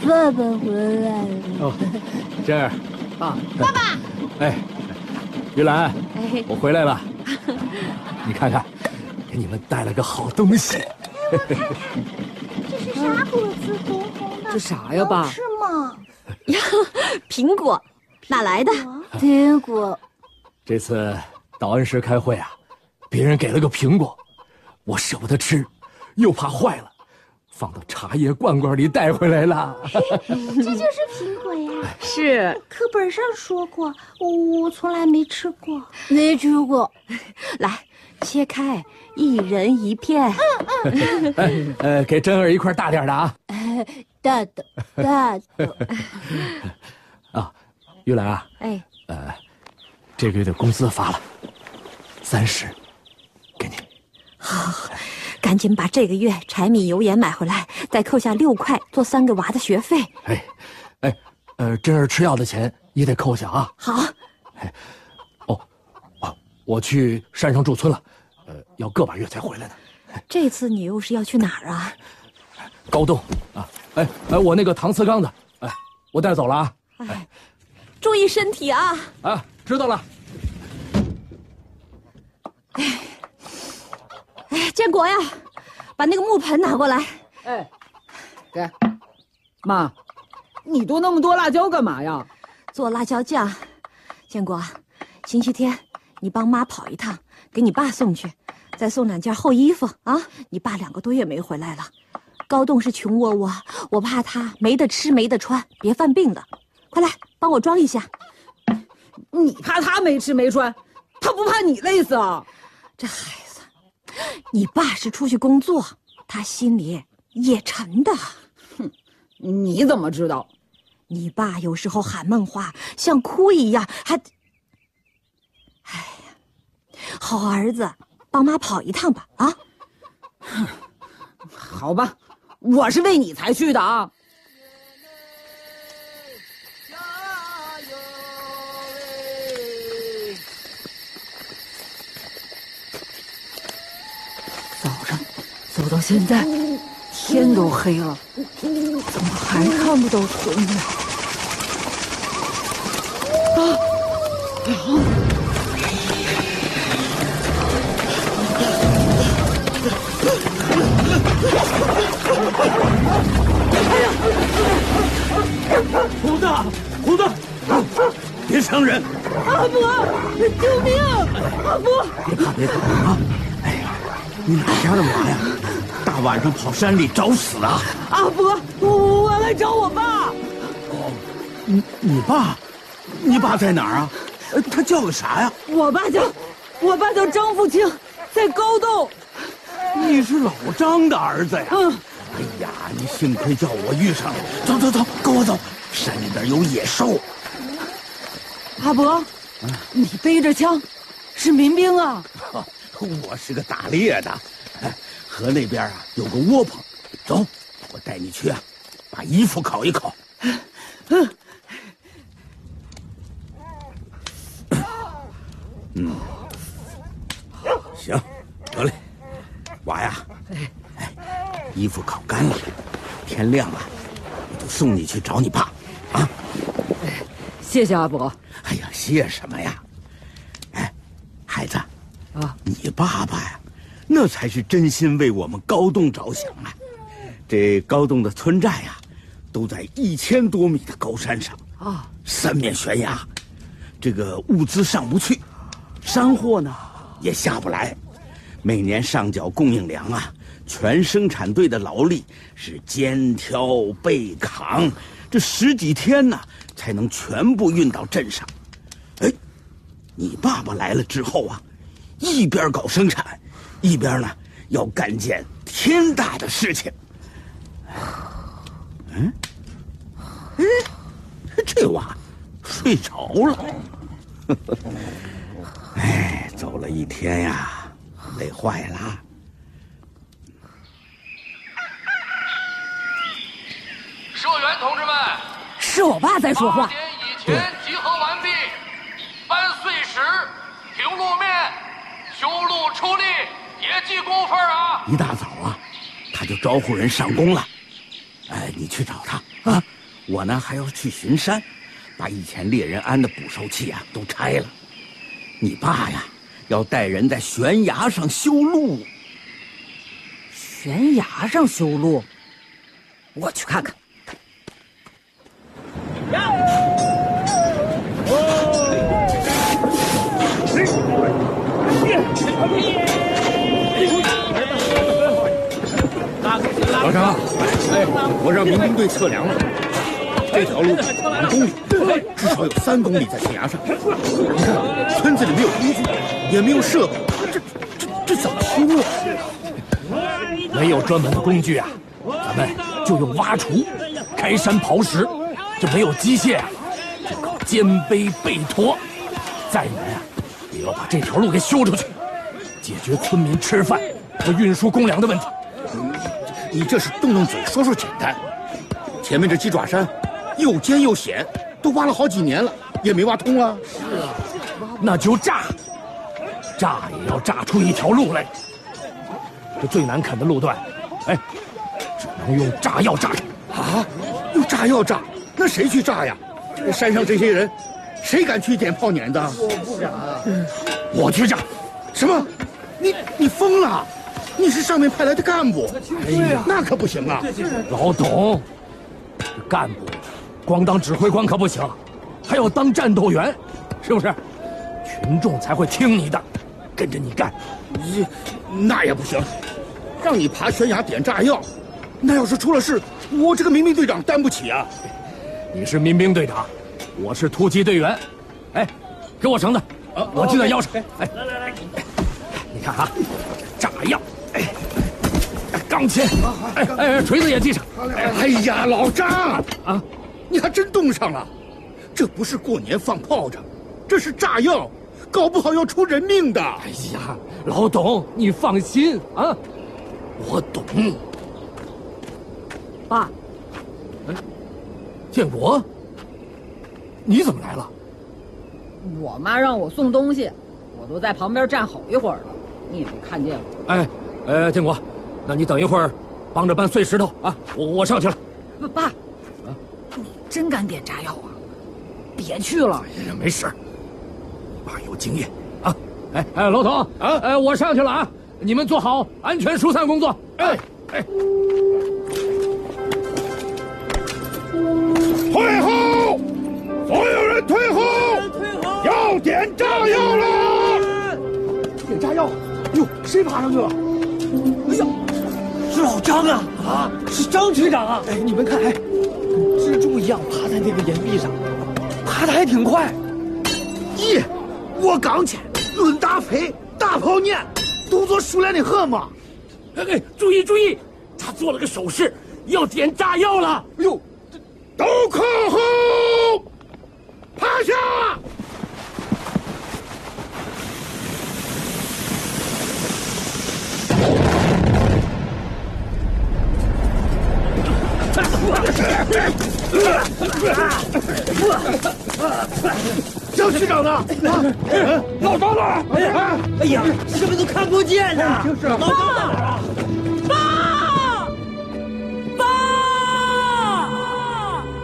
爸爸回来了。 哦，珍儿， 啊， 爸爸。 哎，玉兰， 哎， 我回来了。你看看，给你们带了个好东西。 这是啥果子？红红的。 这啥呀，爸？ 是吗？ 呀，苹果，哪来的？ 苹果。 这次到恩施开会啊，别人给了个苹果，我舍不得吃，又怕坏了，放到茶叶罐罐里带回来了。 这就是苹果呀？ 是， 课本上说过，我从来没吃过。没吃过。 来，切开，一人一片。 给珍儿一块大点的啊。 大的，大的。 啊，玉兰啊， 哎， 这个月的工资发了，30，给你。 好，赶紧把这个月柴米油盐买回来，再扣下6块，做3个娃的学费。 珍儿吃药的钱也得扣下啊。 好。 我去山上驻村了，要个把月才回来呢。 这次你又是要去哪儿啊？ 高洞啊，我那个搪瓷缸子，我带走了啊。 哎，注意身体啊！ 啊，知道了。 哎，建国呀，把那个木盆拿过来。 哎，给，妈，你剁那么多辣椒干嘛呀？ 做辣椒酱。建国，星期天你帮妈跑一趟，给你爸送去，再送2件厚衣服啊！你爸2个多月没回来了，高栋是穷窝窝，我怕他没得吃没得穿，别犯病了。快来帮我装一下。 你怕他没吃没穿，他不怕你累死啊？ 这孩子，你爸是出去工作，他心里也沉的。 哼，你怎么知道？ 你爸有时候喊梦话，像哭一样，还……哎呀，好儿子，帮妈跑一趟吧！啊， 好吧，我是为你才去的啊。早上走到现在，天都黑了，怎么还看不到村呢？ 胡子，别伤人！ 阿伯，救命！阿伯， 别怕啊！哎呀，你哪家的娃呀？大晚上跑山里找死啊！ 阿伯，我来找我爸。 你爸？你爸在哪儿啊？他叫个啥呀？ 我爸叫张富清，在高洞。 你是老张的儿子呀？ 嗯。 哎呀，你幸亏叫我遇上了。走，跟我走。山里边有野兽。 阿伯，你背着枪，是民兵啊？ 我是个打猎的。河那边啊有个窝棚，走，我带你去啊，把衣服烤一烤。行，得嘞，娃呀，衣服烤干了，天亮了，我就送你去找你爸，啊！ 谢谢阿伯。 哎呀，谢什么呀？哎，孩子， 啊， 你爸爸呀，那才是真心为我们高洞着想啊！这高洞的村寨呀，都在1000多米的高山上啊 ，3面悬崖，这个物资上不去，山货呢也下不来，每年上缴供应粮啊，全生产队的劳力是肩挑背扛，这10几天呢才能全部运到镇上。哎，你爸爸来了之后啊，一边搞生产，一边呢要干件天大的事情。这娃睡着了。哎，走了一天呀，累坏了。 社员同志们， 是我爸在说话。 8点以前集合完毕，搬碎石、平路面、修路出力，也记工分啊！ 一大早啊，他就招呼人上工了。哎，你去找他啊， 我呢还要去巡山，把以前猎人安的捕兽器啊都拆了。你爸呀，要带人在悬崖上修路。 悬崖上修路，我去看看。 老张， 我让民兵队测量了，这条路5公里，至少有3公里在悬崖上。你看，村子里没有工具，也没有设备，这怎么修啊？ 没有专门的工具啊，咱们就用挖锄、开山刨石。这没有机械啊，就靠肩背背驮。再难啊，也要把这条路给修出去，解决村民吃饭和运输公粮的问题。 你这是动动嘴说说简单，前面这鸡爪山又尖又险，都挖了好几年了，也没挖通啊。 是啊，那就炸也要炸出一条路来。这最难啃的路段，只能用炸药炸啊！用炸药炸，那谁去炸呀？这山上这些人，谁敢去点炮碾的？ 我不敢，我去炸。 什么？你疯了？你是上面派来的干部， 哎呀， 那可不行啊！ 老董，这干部光当指挥官可不行，还要当战斗员，是不是？群众才会听你的，跟着你干。 那也不行，让你爬悬崖点炸药，那要是出了事，我这个民兵队长担不起啊！ 你是民兵队长，我是突击队员。给我绳子，我系在腰上。来，你看啊，炸药。钢钎，锤子也系上。 哎呀，老张啊，你还真动上了！这不是过年放炮仗，这是炸药，搞不好要出人命的。 哎呀，老董，你放心啊，我懂。 爸， 建国，你怎么来了？ 我妈让我送东西，我都在旁边站好一会儿了，你也没看见我。 建国，那你等一会儿，帮着搬碎石头啊！我上去了。 爸，你真敢点炸药啊？别去了。 哎呀，没事，爸有经验啊。老董啊，我上去了啊，你们做好安全疏散工作。 退后！所有人退后！要点炸药了！ 点炸药！哟，谁爬上去了？哎呀，是老张啊！啊，是张局长啊！你们看，跟蜘蛛一样爬在那个岩壁上，爬得还挺快。 我刚去，论大飞，大炮念，动作熟练的很嘛。 注意！他做了个手势，要点炸药了。哎呦， 都靠后，趴下！张局长呢？老张呢？ 哎呀，什么都看不见呢！就是老张呢？